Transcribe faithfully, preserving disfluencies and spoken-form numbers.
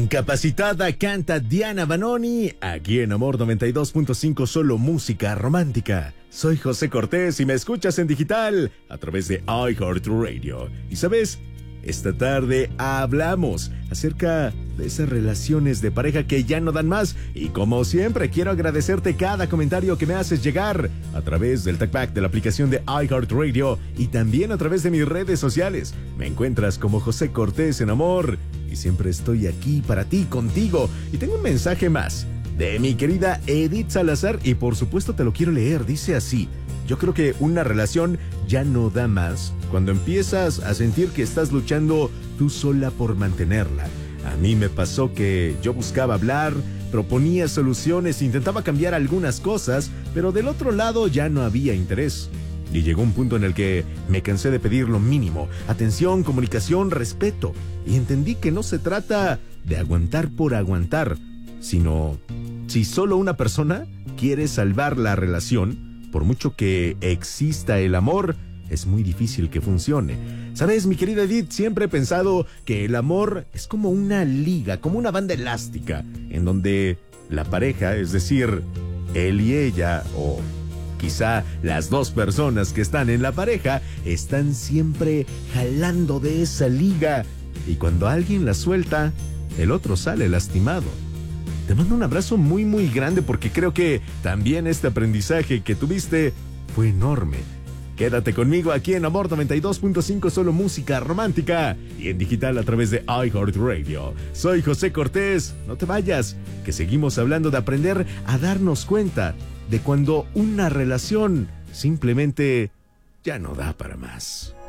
Capacitada canta Diana Vanoni, aquí en Amor noventa y dos punto cinco, solo música romántica. Soy José Cortés y me escuchas en digital a través de iHeartRadio. Y sabes, esta tarde hablamos acerca de esas relaciones de pareja que ya no dan más. Y como siempre, quiero agradecerte cada comentario que me haces llegar a través del TalkBack de la aplicación de iHeartRadio y también a través de mis redes sociales. Me encuentras como José Cortés en Amor. Y siempre estoy aquí para ti, contigo. Y tengo un mensaje más de mi querida Edith Salazar y por supuesto te lo quiero leer. Dice así: yo creo que una relación ya no da más cuando empiezas a sentir que estás luchando tú sola por mantenerla. A mí me pasó que yo buscaba hablar, proponía soluciones, intentaba cambiar algunas cosas, pero del otro lado ya no había interés. Y llegó un punto en el que me cansé de pedir lo mínimo: atención, comunicación, respeto. Y entendí que no se trata de aguantar por aguantar, sino si solo una persona quiere salvar la relación, por mucho que exista el amor, es muy difícil que funcione. ¿Sabes, mi querida Edith? Siempre he pensado que el amor es como una liga, como una banda elástica, en donde la pareja, es decir, él y ella, o quizá las dos personas que están en la pareja, están siempre jalando de esa liga. Y cuando alguien la suelta, el otro sale lastimado. Te mando un abrazo muy muy grande porque creo que también este aprendizaje que tuviste fue enorme. Quédate conmigo aquí en Amor noventa y dos punto cinco, solo música romántica y en digital a través de iHeartRadio. Soy José Cortés, no te vayas, que seguimos hablando de aprender a darnos cuenta de cuando una relación simplemente ya no da para más.